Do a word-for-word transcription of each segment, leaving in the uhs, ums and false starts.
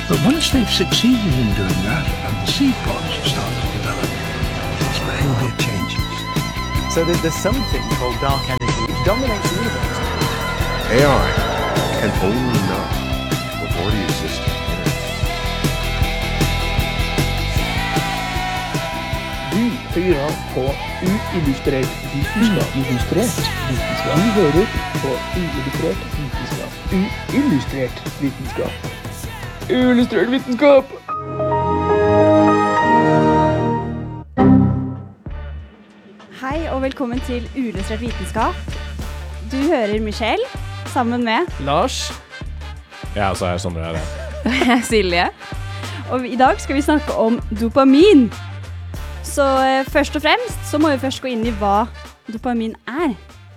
But once they've succeeded in doing that and the seed pods start to develop, its behavior changes. So there's, there's something called dark energy which dominates the universe. A I can only know what already exists in it. Du hører på uillustrert vitenskap. Illustrert vitenskap. Du hører på uillustrert vitenskap. Uillustrert vitenskap. Uillustrert vitenskap! Hei og velkommen til Uillustrert vitenskap. Du hører Michelle sammen med Lars. Ja, så er jeg Sondre her. Silje. Og i dag skal vi snakke om dopamin. Så eh, først og fremst så må vi først gå inn i hva dopamin er.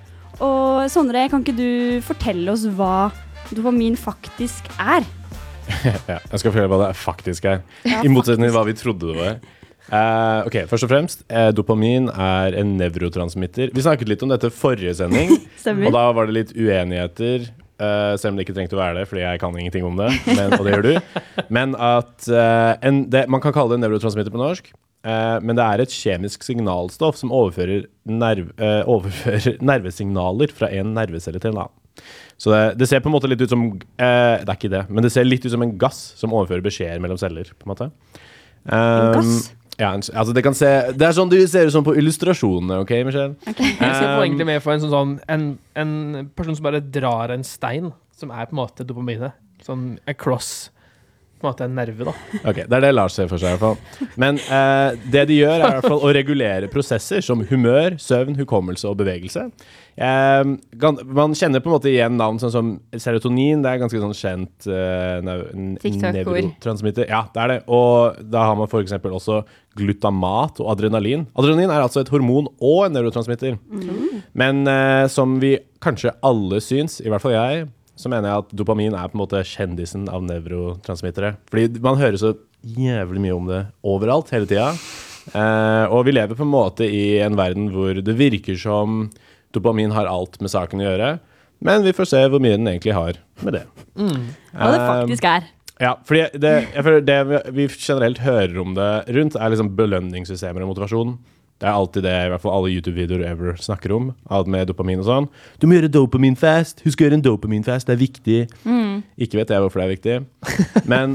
Og Sondre, kan ikke du fortelle oss hva dopamin faktisk er? Ja, jeg skal fortelle hva det faktisk er. Ja, I motsetning til hva vi trodde det var. Uh, ok, først og fremst, uh, dopamin er en nevrotransmitter. Vi snakket litt om dette forrige sending, og da var det litt uenigheter, uh, selv om det ikke trengte å være det, fordi jeg kan ingenting om det, men, og det gjør du. Men at uh, en, det, man kan kalle det en nevrotransmitter på norsk, uh, men det er et kjemisk signalstoff som overfører, nerv, uh, overfører nervesignaler fra en nervecelle til en annen. Så det, det ser på en måte litt ut som, uh, det er ikke det, men det ser litt ut som en gass som overfører beskjeder mellom celler, på en måte. Um, en gass? Ja, altså det kan se, det er sånn du ser ut som på illustrasjonene, ok, Michelle? Okay. Jeg ser på Um, egentlig med for en sånn, sånn en, en person som bare drar en stein, som er på en måte dopaminet. Sånn across, på en måte en nerve da. Ok, det er det Lars ser for seg i hvert fall. Men eh, det de gjør er i hvert fall å regulere prosesser som humør, søvn, hukommelse og bevegelse. Eh, man kjenner på en måte igjen navn sånn som serotonin, det er ganske sånn kjent eh, nevrotransmitter. Ja, det er det. Og da har man for eksempel også glutamat og adrenalin. Adrenalin er altså et hormon og en nevrotransmitter. Mm. Men eh, som vi kanskje alle syns, i hvert fall jeg, så mener jeg at dopamin er på en måte kjendisen av nevrotransmittere. Fordi man hører så jævlig mye om det overalt, hele tiden. Eh, og vi lever på en måte i en verden hvor det virker som dopamin har alt med saken å gjøre, men vi får se hvor mye den egentlig har med det. Mm. Hva det faktisk er. Ja, fordi det, jeg føler det vi generelt hører om det rundt er liksom belønningssystemer og motivasjon. Det er alltid det, i hvert fall alle YouTube-videoer ever snakker om, alt med dopamin og sånn. Du må gjøre dopamin fast, husk å gjøre en dopamin fast, det er viktig. Mm. Ikke vet jeg hvorfor det er viktig. Men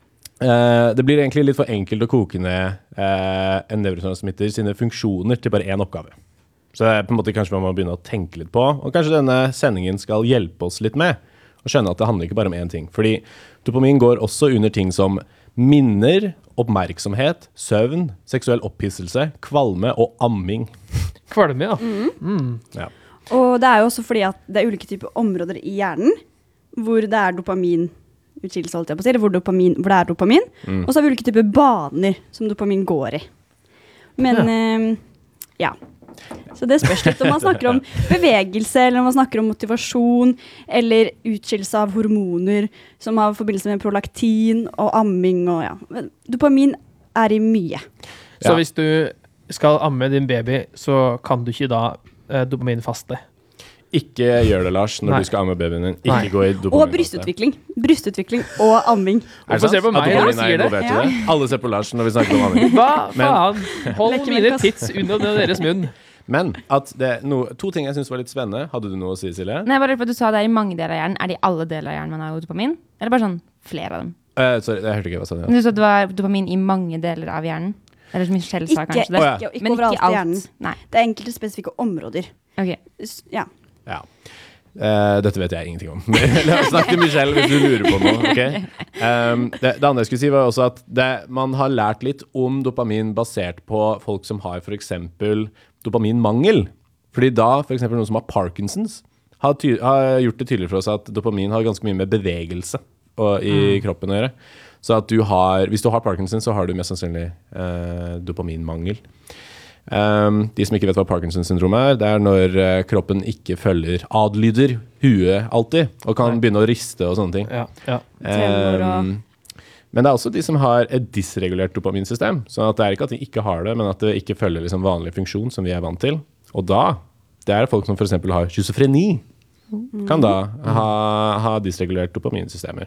uh, det blir egentlig litt for enkelt å koke ned uh, en nevrotransmitter sine funksjoner til bare én oppgave. Så det er på en måte kanskje man må begynne å tenke litt på, og kanskje denne sendingen skal hjelpe oss litt med å skjønne at det handler ikke bare om én ting. Fordi dopamin går også under ting som minner, oppmerksomhet, søvn, seksuell opphisselse, kvalme og amming. Kvalme, ja. Mm. Mm. Ja. Og det er jo også fordi at det er ulike typer områder i hjernen hvor det er dopaminutskillelse, holdt jeg på å si, eller hvor, dopamin, hvor det er dopamin. Mm. Og så har vi ulike typer baner som dopamin går i. Men, ja. Eh, ja. Så det spørs litt om man snakker om bevegelse, eller om man snakker om motivasjon, eller utskillelse av hormoner som har forbindelse med prolaktin og amming og ja. Dopamin er i mye. Så ja. Hvis du skal amme din baby, så kan du ikke da eh, dopaminfaste? Ikke gjør det, Lars, når Nei. Du skal amme babyen din. Ikke Nei. Gå i dopamin. Og brystutvikling. Brystutvikling og amming. Er det sant? Se på meg, ja. når du sier det. Ja. det. Alle ser på Lars når vi snakker om amming. Hva faen? Hold mine tits under deres munn. Men at det er no, to ting jeg synes var litt spennende. Hadde du noe å si, Silje? Nei, bare for at du sa det er i mange deler av hjernen. Er det i alle deler av hjernen man har dopamin? Eller bare sånn flere av dem? Uh, sorry, jeg hørte ikke hva sa du. Du sa det var dopamin i mange deler av hjernen? Eller som Michelle sa kanskje det? Ikke, ikke, ikke overalt i hjernen. Nei. Det er enkelte spesifikke områder. Ok. Ja. Ja. Uh, dette vet jeg ingenting om. Snakk til Michelle hvis du lurer på noe. Okay? Um, det, det andre jeg skulle si var også at det, man har lært litt om dopamin basert på folk som har for eksempel dopaminmangel. Fordi da for eksempel noen som har Parkinsons har, ty har gjort det tydelig for oss at dopamin har ganske mye med bevegelse og, i mm. kroppen å gjøre. Så at du har, hvis du har Parkinson så har du mest sannsynlig uh, dopaminmangel. Um, de som ikke vet hva Parkinson-syndrom er, det er når uh, kroppen ikke følger adlyder huet alltid, og kan Nei. Begynne å riste og sånne ting. Ja, ja. Um, men det er også de som har et dysregulert dopaminsystem, så at det er ikke at de ikke har det, men at det ikke følger liksom vanlig funksjon som vi er vant til. Og da, det er folk som for eksempel har schizofreni. kan da ha, ha dysregulert dopaminsystemer.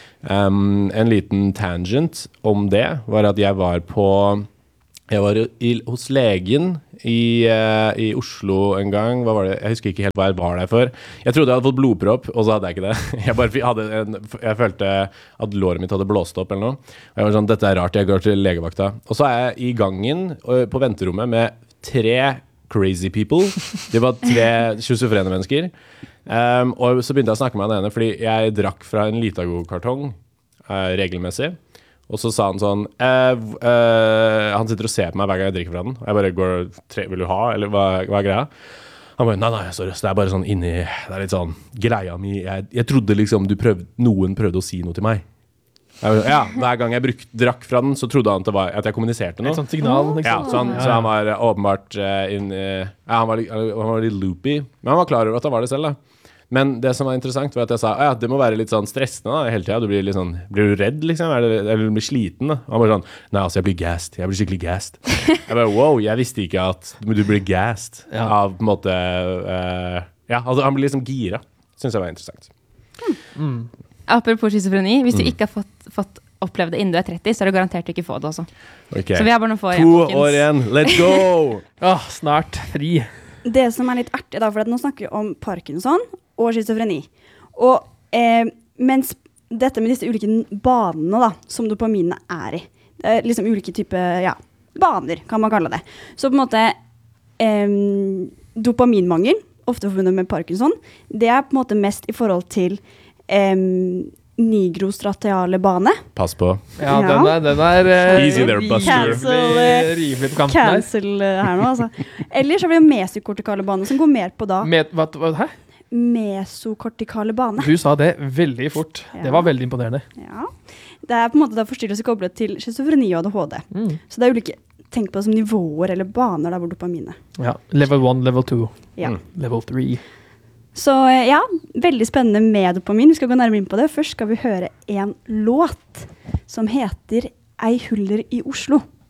Um, en liten tangent om det var at jeg var på jeg var i, hos legen i, uh, i Oslo en gang. Hva var det? Jeg husker ikke helt hva jeg var der for. Jeg trodde jeg hadde fått blodpropp, og så hadde jeg ikke det. Jeg, bare hadde en, jeg følte at låret mitt hadde blåst opp eller noe. Og jeg var sånn, dette er rart, jeg går til legevakta. Og så er jeg i gangen på venterommet med tre crazy people. Det var tre schizofrene mennesker. Um, og så begynte jeg å snakke med han ene, fordi jeg drakk fra en Litago-kartong uh, regelmessig. Og så sa han sånn, eh, eh, han sitter og ser på meg hver gang jeg drikker fra den. Og jeg bare går, tre, vil du ha, eller hva, hva er greia? Han bare, nei, nei, sorry, det er bare sånn inni, det er litt sånn, greia mi, jeg, jeg trodde liksom du prøvde, noen prøvde å si noe til meg. Jeg, ja, hver gang jeg bruk, drakk fra den, så trodde han at, det var, at jeg kommuniserte noe. Et sånt signal, liksom. Ja, så han, så han var åpenbart uh, inn, uh, ja, han var, han var litt loopy, men han var klar over at han var det selv da. Men det som var interessant var at jeg sa, ja, det må være litt sånn stressende da, hele tiden. Du blir litt sånn, blir du redd liksom? Er det, eller du blir sliten da? Han var sånn, nei, altså jeg blir gassed. Jeg blir skikkelig gassed. Jeg bare, wow, jeg visste ikke at du blir gassed Ja. av på en måte, uh, ja, altså han blir liksom gira. Synes jeg var interessant. Mm. Apropos schizofreni, hvis du ikke har fått, fått opplevd det innen du er tretti, så er det garantert du ikke få det også. Ok, Så vi har bare noen få to igjen, folkens. år igjen, let's go! Åh, snart fri. Det som er litt artig da, for at nå snakker vi om Parkinson og schizofreni. Og eh, mens dette med disse ulike banene da, som dopaminene er i, det er liksom ulike typer, ja, baner kan man kalle det. Så på en måte, eh, dopaminmangel, ofte forbundet med Parkinson, det er på en måte mest i forhold til eh, nigrostratiale bane. Pass på. Ja, Ja. den er, den er eh, Easy there, Buster. Cancel, eh, rimelig på kanten her. Cancel eh, her nå, altså. Ellers har vi jo mesokortikale bane, som går mer på da Med, hva, hva, hæ? mesokortikale bane. Du sa det veldig fort. Ja. Det var veldig imponerende. Ja. Det er på en måte da forstyrrelse koblet til schizofreni og A D H D. Mm. Så det er ulike, tenk på det som nivåer eller baner der hvor dopaminet. Ja, level one, level two, Ja. level three. Så eh, ja, veldig spennende med dopamin. Vi skal gå nærmere inn på det. Først skal vi høre en låt som heter Ei huller i Oslo.